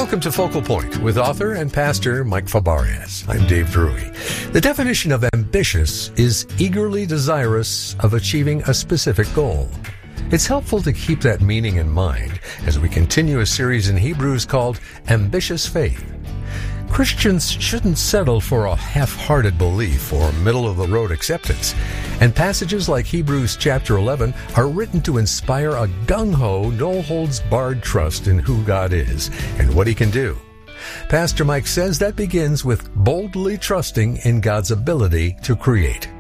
Welcome to Focal Point with author and pastor Mike Fabarez. I'm Dave Drury. The definition of ambitious is eagerly desirous of achieving a specific goal. It's helpful to keep that meaning in mind as we continue a series in Hebrews called Ambitious Faith. Christians shouldn't settle for a half-hearted belief or middle-of-the-road acceptance, and passages like Hebrews chapter 11 are written to inspire a gung-ho, no-holds-barred trust in who God is and what He can do. Pastor Mike says that begins with boldly trusting in God's ability to create.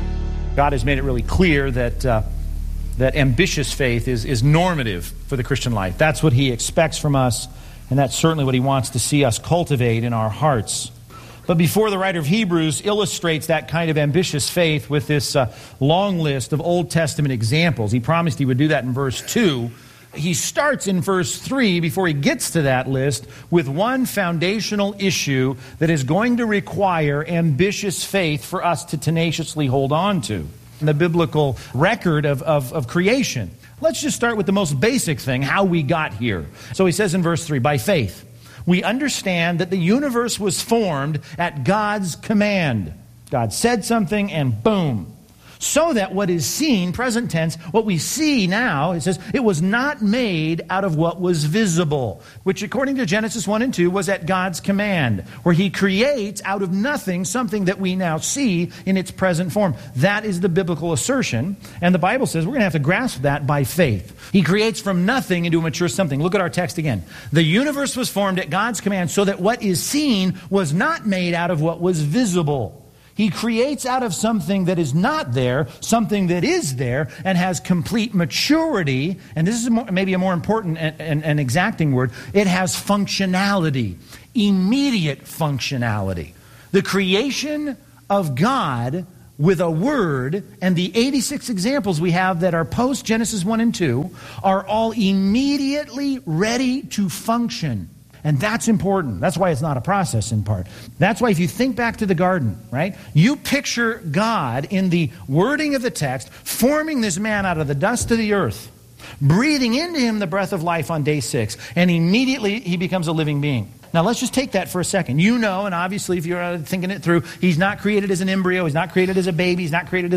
God has made it really clear that ambitious faith is normative for the Christian life. That's what He expects from us. And that's certainly what He wants to see us cultivate in our hearts. But before the writer of Hebrews illustrates that kind of ambitious faith with this long list of Old Testament examples, he promised he would do that in verse 2. He starts in verse 3 before he gets to that list with one foundational issue that is going to require ambitious faith for us to tenaciously hold on to. The biblical record of creation. Let's just start with the most basic thing, how we got here. So he says in verse 3, by faith, we understand that the universe was formed at God's command. God said something and boom. So that what is seen, present tense, what we see now, it says, it was not made out of what was visible, which according to Genesis 1 and 2 was at God's command, where He creates out of nothing something that we now see in its present form. That is the biblical assertion, and the Bible says we're going to have to grasp that by faith. He creates from nothing into a mature something. Look at our text again. The universe was formed at God's command so that what is seen was not made out of what was visible. He creates out of something that is not there, something that is there, and has complete maturity. And this is maybe a more important and exacting word. It has functionality, immediate functionality. The creation of God with a word, and the 86 examples we have that are post Genesis 1 and 2, are all immediately ready to function. And that's important. That's why it's not a process in part. That's why if you think back to the garden, right? You picture God in the wording of the text, forming this man out of the dust of the earth, breathing into him the breath of life on day 6, and immediately he becomes a living being. Now let's just take that for a second. You know, and obviously if you're thinking it through, He's not created as an embryo, He's not created as a baby, He's not created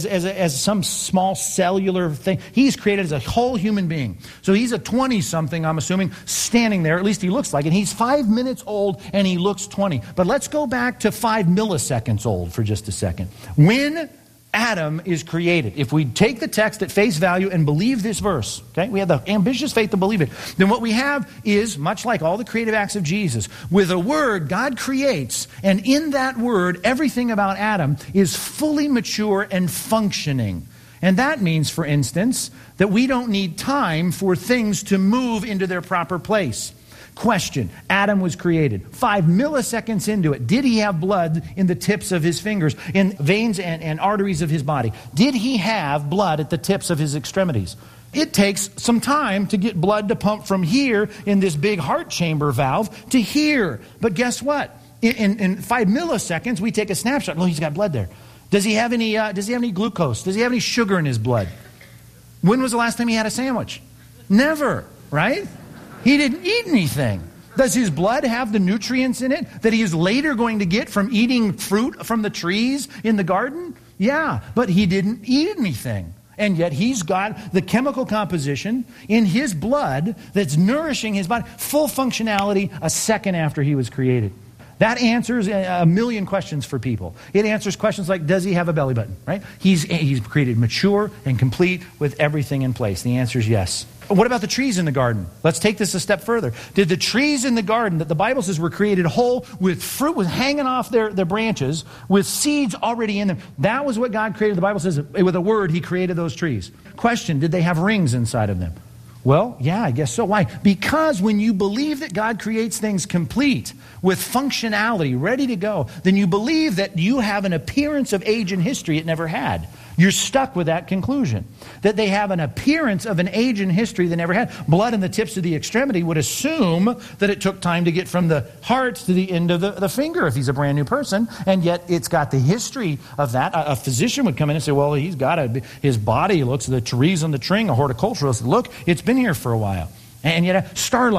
as some small cellular thing. He's created as a whole human being. So He's a 20-something, I'm assuming, standing there, at least he looks like it. He's 5 minutes old and he looks 20. But let's go back to 5 milliseconds old for just a second. When Adam is created, if we take the text at face value and believe this verse, okay, we have the ambitious faith to believe it, then what we have is, much like all the creative acts of Jesus, with a word, God creates, and in that word, everything about Adam is fully mature and functioning. And that means, for instance, that we don't need time for things to move into their proper place. Question, Adam was created. 5 milliseconds into it, did he have blood in the tips of his fingers, in veins and arteries of his body? Did he have blood at the tips of his extremities? It takes some time to get blood to pump from here in this big heart chamber valve to here. But guess what? In 5 milliseconds, we take a snapshot. Oh, he's got blood there. Does he have any glucose? Does he have any sugar in his blood? When was the last time he had a sandwich? Never, right? He didn't eat anything. Does his blood have the nutrients in it that he is later going to get from eating fruit from the trees in the garden? Yeah, but he didn't eat anything. And yet he's got the chemical composition in his blood that's nourishing his body, full functionality a second after he was created. That answers a million questions for people. It answers questions like, does he have a belly button, right? He's created mature and complete with everything in place. The answer is yes. What about the trees in the garden? Let's take this a step further. Did the trees in the garden that the Bible says were created whole with fruit was hanging off their branches with seeds already in them? That was what God created. The Bible says with a word He created those trees. Question, did they have rings inside of them? Well, yeah, I guess so. Why? Because when you believe that God creates things complete, with functionality, ready to go, then you believe that you have an appearance of age in history it never had. You're stuck with that conclusion. That they have an appearance of an age in history they never had. Blood in the tips of the extremity would assume that it took time to get from the heart to the end of the finger if he's a brand new person, and yet it's got the history of that. A physician would come in and say, well, his body looks, the trees on the tree, a horticulturalist, look, it's been here for a while. And yet, starlight.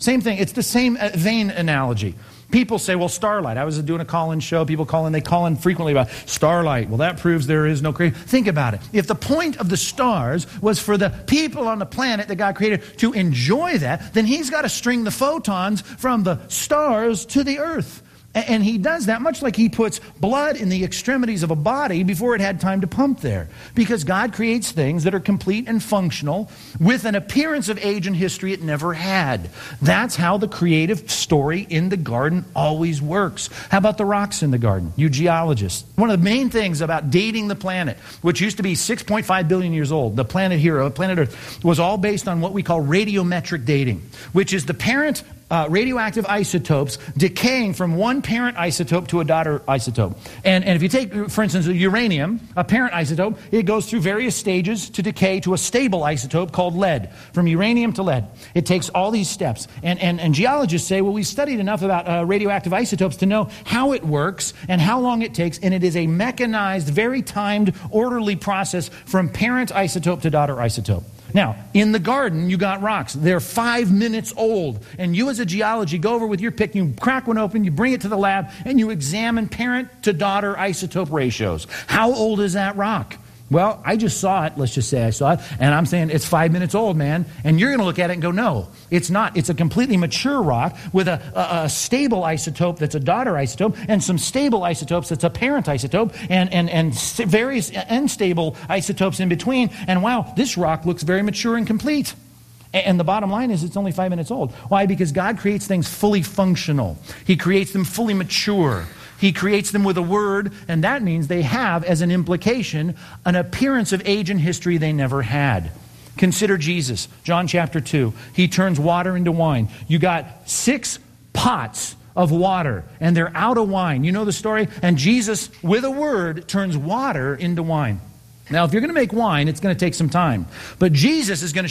Same thing. It's the same vein analogy. People say, well, starlight. I was doing a call-in show. People they call in frequently about starlight. Well, that proves there is no creation. Think about it. If the point of the stars was for the people on the planet that God created to enjoy that, then he's got to string the photons from the stars to the earth. And he does that much like he puts blood in the extremities of a body before it had time to pump there. Because God creates things that are complete and functional with an appearance of age and history it never had. That's how the creative story in the garden always works. How about the rocks in the garden? You geologists. One of the main things about dating the planet, which used to be 6.5 billion years old, the planet here, planet Earth, was all based on what we call radiometric dating, which is the parent radioactive isotopes decaying from one parent isotope to a daughter isotope. And if you take, for instance, uranium, a parent isotope, it goes through various stages to decay to a stable isotope called lead, from uranium to lead. It takes all these steps. And geologists say, well, we've studied enough about radioactive isotopes to know how it works and how long it takes, and it is a mechanized, very timed, orderly process from parent isotope to daughter isotope. Now, in the garden, you got rocks. They're 5 minutes old. And you as a geologist, you go over with your pick, you crack one open, you bring it to the lab, and you examine parent to daughter isotope ratios. How old is that rock? Well, I just saw it. Let's just say I saw it. And I'm saying it's 5 minutes old, man. And you're going to look at it and go, no, it's not. It's a completely mature rock with a stable isotope that's a daughter isotope and some stable isotopes that's a parent isotope and various unstable isotopes in between. And wow, this rock looks very mature and complete. And the bottom line is it's only 5 minutes old. Why? Because God creates things fully functional. He creates them fully mature. He creates them with a word, and that means they have, as an implication, an appearance of age and history they never had. Consider Jesus, John chapter 2. He turns water into wine. You got 6 pots of water, and they're out of wine. You know the story? And Jesus, with a word, turns water into wine. Now, if you're going to make wine, it's going to take some time. But Jesus is going to